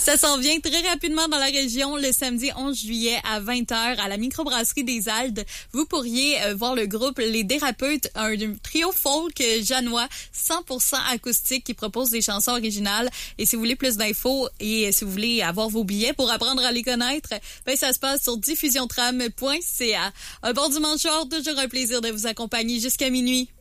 Ça s'en vient très rapidement dans la région le samedi 11 juillet à 20h à la microbrasserie des Aldes. Vous pourriez voir le groupe Les Dérapeutes, un trio folk janois 100% acoustique qui propose des chansons originales. Et si vous voulez plus d'infos et si vous voulez avoir vos billets pour apprendre à les connaître, ben ça se passe sur diffusiontram.ca. Un bon dimanche soir, toujours un plaisir de vous accompagner jusqu'à minuit.